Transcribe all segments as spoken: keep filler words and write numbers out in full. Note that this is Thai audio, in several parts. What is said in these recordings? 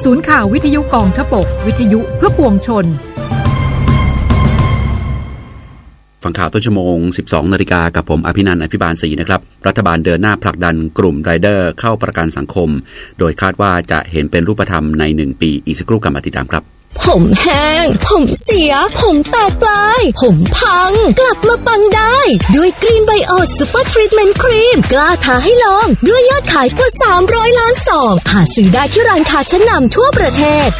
ศูนย์ข่าววิทยุกองทพบกวิทยุเพื่อปวงชนฟังข่าวต้นชั่วโมง สิบสองนาฬิกากับผมอภินันท์อภิบาลศรีนะครับรัฐบาลเดินหน้าผลักดันกลุ่มไรเดอร์เข้าประกันสังคมโดยคาดว่าจะเห็นเป็นรูปธรรมในหนึ่งปีอีกสักครู่กับมาติดตามครับผมแห้งผมเสียผมแตกปลายผมพังกลับมาปังได้ด้วยกรีนไบโอซูเปอร์ทรีทเมนต์ครีมกล้าท้าให้ลองด้วยยอดขายกว่าสามร้อยล้านซองหาซื้อได้ที่ร้านค้าชั้นนำทั่วประเทศ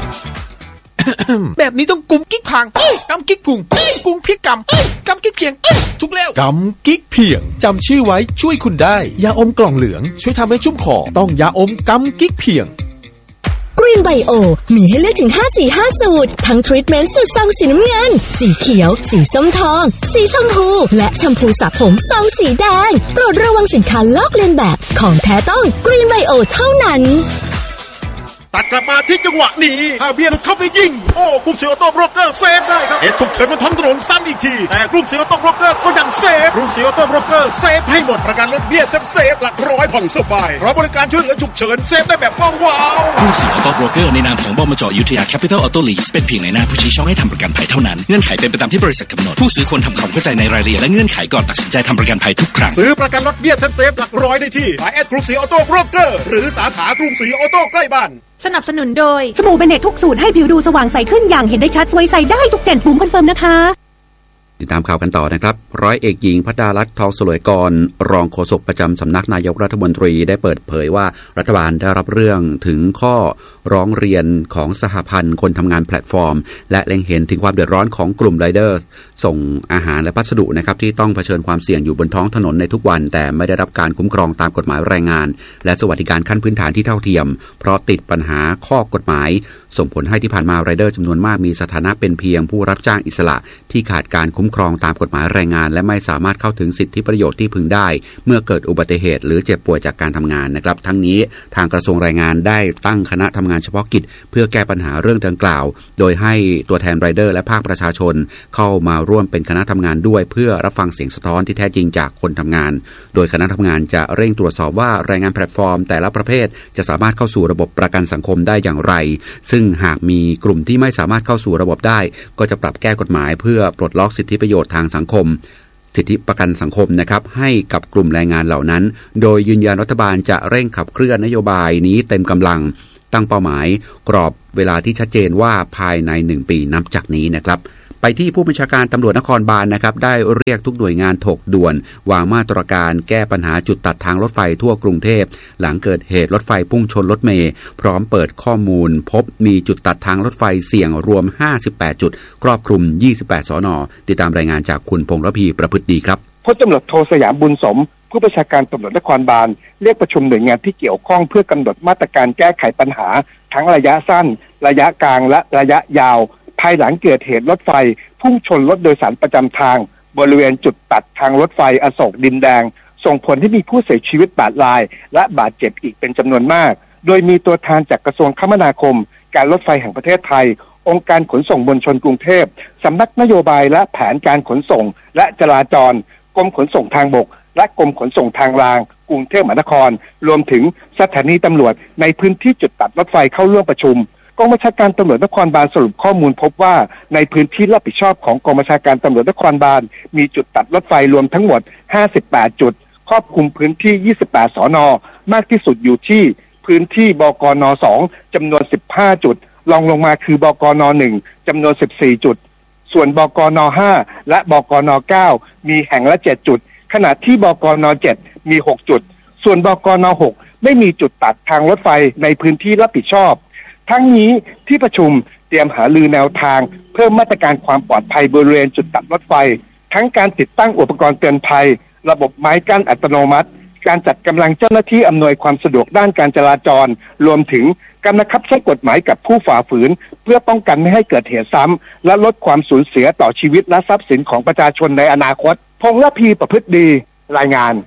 แบบนี้ต้องกุมกิ๊กพังกำกิ๊กพุงกุมพริกกำกำกิ๊กเพียงทุกแล้วกำกิ๊กเพียงจำชื่อไว้ช่วยคุณได้ยาอมกล่องเหลืองช่วยทำให้ชุ่มคอต้องยาอมกำกิ๊กเพียงกรีนไบโอมีให้เลือกถึงห้าสีห้าสูตรทั้งทรีทเมนต์สูตรซองสีน้ำเงินสีเขียวสีส้มทองสีชมพูและแชมพูสระผมซองสีแดงโปรดระวังสินค้าลอกเลียนแบบของแท้ต้องกรีนไบโอเท่านั้นตัดกลับมาที่จังหวะนี้ถ้าเบียร์เข้าไปยิงโอ้กลุ่มเสือโต้โบรกเกอร์เซฟได้ครับเหตุฉุกเฉินบนท้องถนนซ้ำอีกทีแต่กลุ่มเสือโต้โบรกเกอร์ก็ยังเซฟกลุ่มเสือโต้โบรกเกอร์เซฟให้หมดประกันรถเบี้ยเซฟเซฟหลักร้อยผ่อนสบายเพราะบริการช่วยเหลือฉุกเฉินเซฟได้แบบว้าวว้าวกลุ่มเสือโต้โบรกเกอร์ในนามของบมจ.อยุธยาแคปิตอลออโต้ลีสเป็นเพียงในหน้าผู้ชี้ช่องให้ทำประกันภัยเท่านั้นเงื่อนไขเป็นไปตามที่บริษัทกำหนดผู้ซื้อควรทำความเข้าใจในรายละเอียดและเงื่อนไขก่อนตัดสินใจทำประกันภัยทุกครั้งซื้อประกันรถเบี้ยเซฟเซฟหลักร้อยได้ที่ไลน์แอดกลุ่มเสือโต้โบรกเกอร์หรือสาขากลุ่มเสือโต้ใกล้บ้านสนับสนุนโดยสบู่เบเนตทุกสูตรให้ผิวดูสว่างใสขึ้นอย่างเห็นได้ชัดสวยใสได้ทุกเจนปุ่มคอนเฟิร์มนะคะติดตามข่าวกันต่อนะครับร้อยเอกหญิงภัดารัตน์ทองสลวยกรรองโฆษกประจำสำนักนายกรัฐมนตรีได้เปิดเผยว่ารัฐบาลได้รับเรื่องถึงข้อร้องเรียนของสหพันธ์คนทำงานแพลตฟอร์มและเล็งเห็นถึงความเดือดร้อนของกลุ่มไรเดอร์ส่งอาหารและพัสดุนะครับที่ต้องเผชิญความเสี่ยงอยู่บนท้องถนนในทุกวันแต่ไม่ได้รับการคุ้มครองตามกฎหมายแรงงานและสวัสดิการขั้นพื้นฐานที่เท่าเทียมเพราะติดปัญหาข้อกฎหมายส่งผลให้ที่ผ่านมาไรเดอร์จำนวนมากมีสถานะเป็นเพียงผู้รับจ้างอิสระที่ขาดการคุ้มครองตามกฎหมายแรงงานและไม่สามารถเข้าถึงสิทธิประโยชน์ที่พึงได้เมื่อเกิดอุบัติเหตุหรือเจ็บป่วยจากการทำงานนะครับทั้งนี้ทางกระทรวงแรงงานได้ตั้งคณะทำงานเฉพาะกิจเพื่อแก้ปัญหาเรื่องดังกล่าวโดยให้ตัวแทนไรเดอร์และภาคประชาชนเข้ามาร่วมเป็นคณะทำงานด้วยเพื่อรับฟังเสียงสะท้อนที่แท้จริงจากคนทำงานโดยคณะทำงานจะเร่งตรวจสอบว่าแรงงานแพลตฟอร์มแต่ละประเภทจะสามารถเข้าสู่ระบบประกันสังคมได้อย่างไรซึ่งหากมีกลุ่มที่ไม่สามารถเข้าสู่ระบบได้ก็จะปรับแก้กฎหมายเพื่อปลดล็อกสิทธิประโยชน์ทางสังคมสิทธิประกันสังคมนะครับให้กับกลุ่มแรงงานเหล่านั้นโดยยืนยันรัฐบาลจะเร่งขับเคลื่อนนโยบายนี้เต็มกำลังตั้งเป้าหมายกรอบเวลาที่ชัดเจนว่าภายในหนึ่งปีนับจากนี้นะครับไปที่ผู้บัญชาการตำรวจนครบาลนะครับได้เรียกทุกหน่วยงานถกด่วนวางมาตรการแก้ปัญหาจุดตัดทางรถไฟทั่วกรุงเทพหลังเกิดเหตุรถไฟพุ่งชนรถเมล์พร้อมเปิดข้อมูลพบมีจุดตัดทางรถไฟเสี่ยงรวมห้าสิบแปดจุดครอบคลุมยี่สิบแปดสน.ติดตามรายงานจากคุณพงษ์ระพีประพฤติดีครับพลตำรวจโทสยามบุญสมผู้บัญชาการตำรวจนครบาลเรียกประชุมหน่วยงานที่เกี่ยวข้องเพื่อกำหนดมาตรการแก้ไขปัญหาทั้งระยะสั้นระยะกลางและระยะยาวภายหลังเกิดเหตุรถไฟพุ่งชนรถโดยสารประจำทางบริเวณจุดตัดทางรถไฟอโศกดินแดงส่งผลให้มีผู้เสียชีวิตแปดรายและบาดเจ็บอีกเป็นจำนวนมากโดยมีตัวแทนจากกระทรวงคมนาคมการรถไฟแห่งประเทศไทยองค์การขนส่งมวลชนกรุงเทพสำนักนโยบายและแผนการขนส่งและจราจรกรมขนส่งทางบกและกรมขนส่งทางรางกรุงเทพมหานครรวมถึงสถานีตำรวจในพื้นที่จุดตัดรถไฟเข้าร่วมประชุมกองบัญชาการตำรวจนครบาลสรุปข้อมูลพบว่าในพื้นที่รับผิดชอบของกองบัญชาการตำรวจนครบาลมีจุดตัดรถไฟรวมทั้งหมดห้าสิบแปดจุดครอบคลุมพื้นที่ยี่สิบแปดสน.มากที่สุดอยู่ที่พื้นที่บกน.สองจำนวนสิบห้าจุดรองลงมาคือบกน.หนึ่งจำนวนสิบสี่จุดส่วนบกน.ห้าและบกน.เก้ามีแห่งละเจ็ดจุดขณะที่บกน.เจ็ดมีหกจุดส่วนบกน.หกไม่มีจุดตัดทางรถไฟในพื้นที่รับผิดชอบทั้งนี้ที่ประชุมเตรียมหารือแนวทางเพิ่มมาตรการความปลอดภัยบริเวณจุดตัดรถไฟทั้งการติดตั้งอุปกรณ์เตือนภัยระบบไม้กั้นอัตโนมัติการจัดกำลังเจ้าหน้าที่อำนวยความสะดวกด้านการจราจรรวมถึงการบังคับใช้กฎหมายกับผู้ฝ่าฝืนเพื่อป้องกันไม่ให้เกิดเหตุซ้ำและลดความสูญเสียต่อชีวิตและทรัพย์สินของประชาชนในอนาคตพงษ์ระพีประพฤติดีรายงาน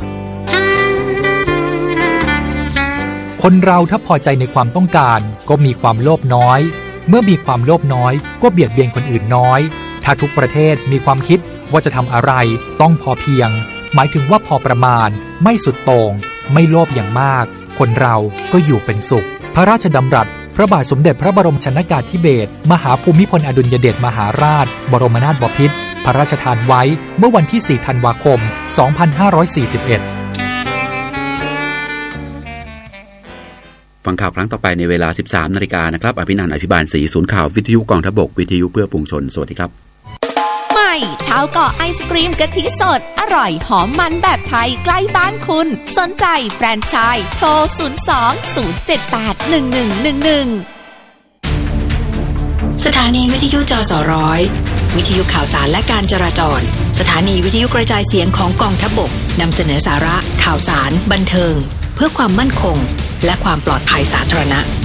คนเราถ้าพอใจในความต้องการก็มีความโลภน้อยเมื่อมีความโลภน้อยก็เบียดเบียนคนอื่นน้อยถ้าทุกประเทศมีความคิดว่าจะทำอะไรต้องพอเพียงหมายถึงว่าพอประมาณไม่สุดโต่งไม่โลภอย่างมากคนเราก็อยู่เป็นสุขพระราชดำรัสพระบาทสมเด็จพระบรมชนกาธิเบศรมหาภูมิพลอดุลยเดชมหาราชบรมนาถบพิตรพระราชทานไว้เมื่อวันที่สี่ธันวาคมสองพันห้าร้อยสี่สิบเอ็ดฟังข่าวครั้งต่อไปในเวลา สิบสามนาฬิกานะครับอภินันท์อภิบาลศรีศูนย์ข่าววิทยุกองทัพบกวิทยุเพื่อปวงชนสวัสดีครับใหม่ชาวเกาะไอศกรีมกะทิสดอร่อยหอมมันแบบไทยใกล้บ้านคุณสนใจแฟรนไชส์โทรศูนย์ สอง ศูนย์ เจ็ด แปด หนึ่ง หนึ่ง หนึ่ง หนึ่งสถานีวิทยุจสร้อยวิทยุข่าวสารและการจราจรสถานีวิทยุกระจายเสียงของกองทัพบกนำเสนอสาระข่าวสารบันเทิงเพื่อความมั่นคงและความปลอดภัยสาธารณะ